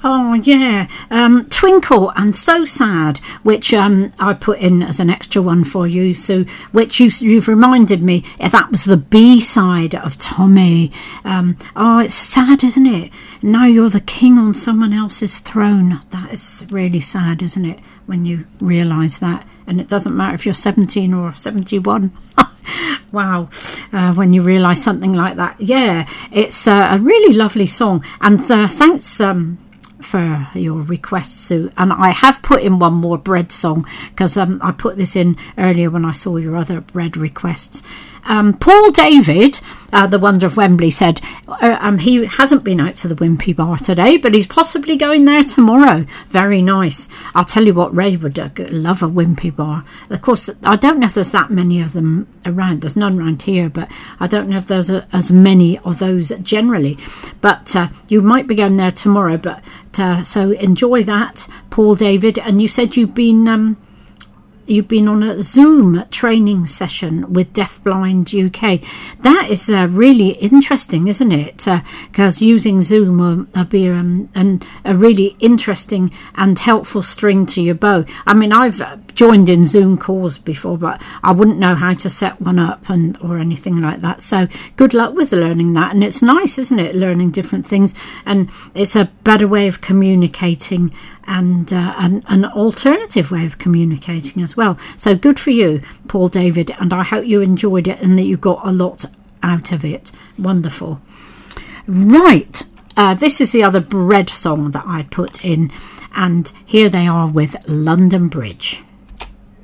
Oh, yeah. Twinkle and So Sad, which I put in as an extra one for you. So, which you've reminded me, that was the B-side of Tommy. Oh, it's sad, isn't it? Now you're the king on someone else's throne. That is really sad, isn't it? When you realise that. And it doesn't matter if you're 17 or 71. Wow, when you realise something like that. Yeah, it's a really lovely song. And thanks for your request, Sue. And I have put in one more Bread song, because I put this in earlier when I saw your other Bread requests. Paul David, the Wonder of Wembley, said he hasn't been out to the Wimpy Bar today, but he's possibly going there tomorrow. Very nice. I'll tell you what, Ray would love a Wimpy Bar. Of course, I don't know if there's that many of them around. There's none around here, but I don't know if there's as many of those generally. But you might be going there tomorrow. But so enjoy that, Paul David. And you said you've been on a Zoom training session with Deafblind UK. That is really interesting, isn't it? Because using Zoom will be a really interesting and helpful string to your bow. I mean, I've joined in Zoom calls before, but I wouldn't know how to set one up or anything like that. So good luck with learning that. And it's nice, isn't it, learning different things? And it's a better way of communicating and an alternative way of communicating as well. So good for you, Paul David, and I hope you enjoyed it and that you got a lot out of it. Wonderful. Right, this is the other Bread song that I put in, and here they are with London Bridge.